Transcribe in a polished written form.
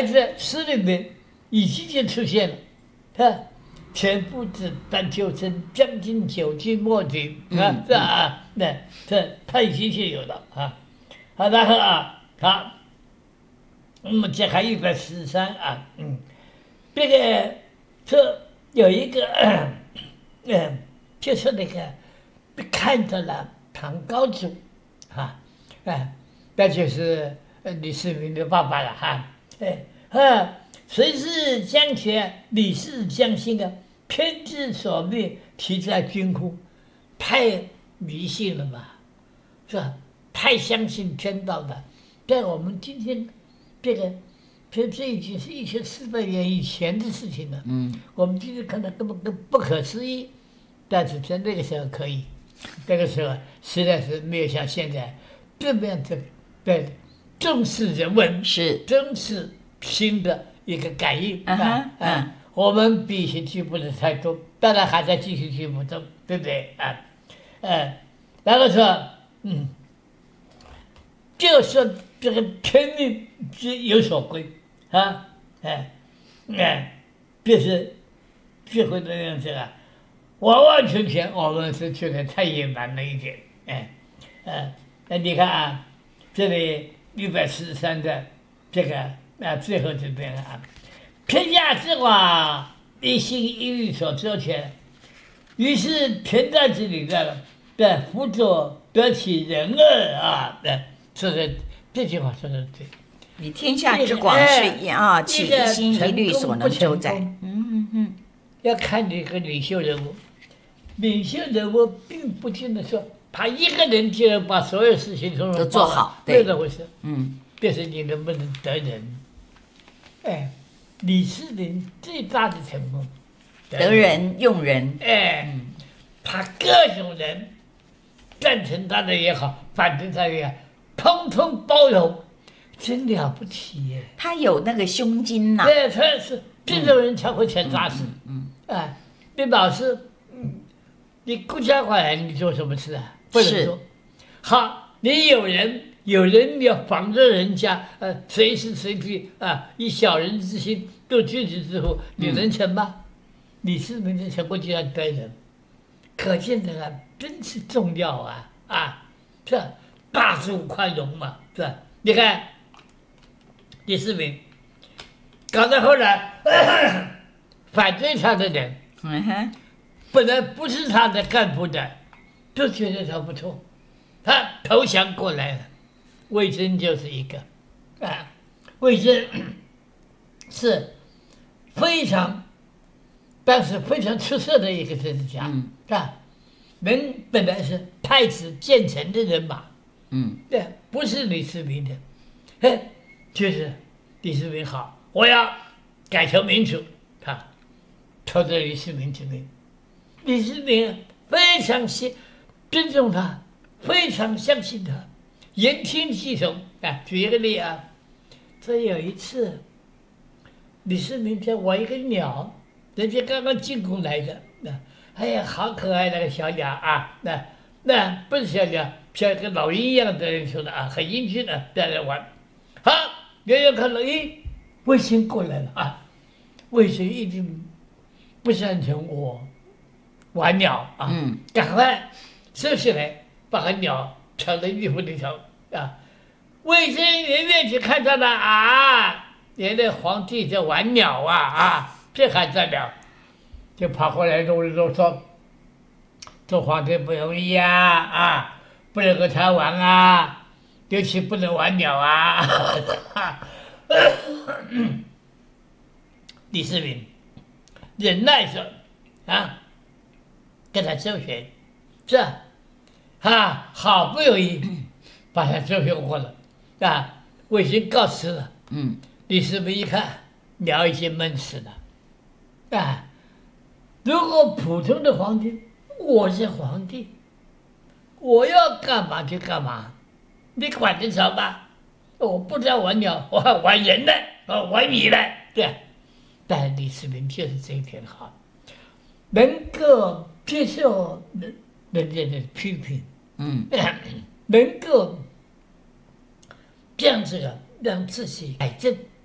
在诗里面已经就出现了，啊，全夫子但求生，将进酒，君莫醉啊，是吧？这他已经就有了啊。好，然后好，我们这还143啊，这个这有一个就是那个看到了唐高祖啊，那就是李世民的爸爸了哈，谁是将权，李氏将心啊，偏执所命，题在军乎？太迷信了吧，是吧？太相信天道了。在我们今天这已经是1400年以前的事情了。我们今天看到根本不可思议，但是在那个时候可以，那个时候实在是没有像现在这么样的重视人文， 是重视新的一个感应我们必须进步的太多，当然还在继续进步中，对不对然后说就说这个天命之有所归就是智慧的样子完完全全我们是觉得太野蛮了一点那你看这里143的这个最后这边天下之广，一心一意所周全，于是天在这里的辅佐得其人这句话说的对。 你天下之广是其一心一律所能周载。 要看这个领袖人物，领袖人物并不见得说他一个人就能把所有事情都做好， 没有这回事。这是你能不能得人？李世民最大的成功， 得人用人。 他各种人赞成他的也好，反对他的也好，通通包容，真了不起耶！ 他有那个胸襟呐。 对，他是这种人才会成大事。你老是你孤家寡人，你做什么事啊？不能做。好，你有人要防着人家，随时随地以小人之心度君子之腹，你能成吗？李世民的成功就要得人，可见这个真是重要这大度宽容嘛，是吧？你看李世民搞到后来，反对他的人，本来不是他的干部的，都觉得他不错，他投降过来了。魏征就是一个魏征是当时非常出色的一个政治家人本来是太子建成的人马，不是李世民的，就是李世民好，我要改成民主，他投着李世民之命，李世民非常尊重他，非常相信他，言听计从举一个例这有一次，李世民在玩一个鸟，人家刚刚进宫来的，好可爱那个小鸟那不是小鸟，像个老鹰一样的人说的很英俊的在那玩。好，远远看到，卫星过来了卫星一定不赞成我玩鸟赶快收起来，把个鸟藏在衣服里头卫生远远去看到了原来皇帝在玩鸟这还得了，就跑过来揉说做皇帝不容易不能和他玩尤其不能玩鸟李世民忍耐说跟他周旋，好不容易把他周旋过了我已经告辞了。李世民一看鸟已经闷死了如果普通的皇帝，我是皇帝，我要干嘛就干嘛，你管得着吗？我不知道玩鸟，我还玩人呢，玩你呢，对。但李世民就是这一点好，能够接受人家的批评，能够这样子让自己改正，